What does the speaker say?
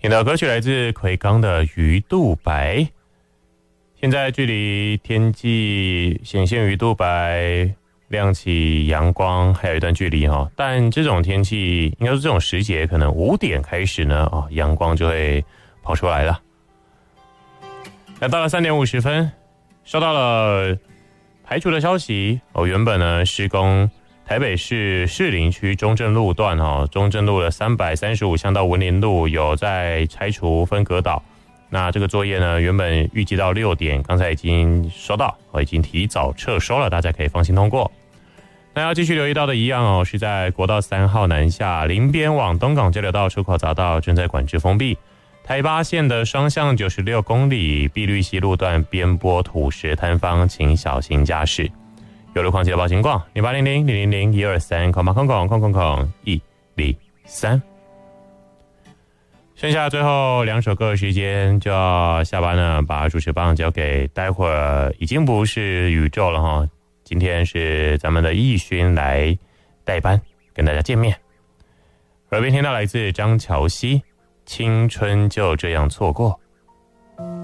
听到歌曲来自奎刚的《鱼肚白》。现在距离天际显现鱼肚白亮起阳光还有一段距离哈，但这种天气应该是这种时节，可能5点开始呢阳光就会跑出来了。那到了3点50分，收到了排除的消息原本呢施工台北市士林区中正路段中正路的335巷到文林路有在拆除分隔岛。那这个作业呢，原本预计到6点，刚才已经收到，已经提早撤收了，大家可以放心通过。那要继续留意到的一样是在国道3号南下林边往东港交流道出口匝道正在管制封闭，台八线的双向96公里碧绿溪路段边坡土石坍方，请小心驾驶。有路况记得报情况0800-000-123，剩下最后2首歌的时间就要下班了，把主持棒交给待会儿已经不是宇宙了哈，今天是咱们的奕勋来代班跟大家见面。耳边听到来自张乔熙，青春就这样错过。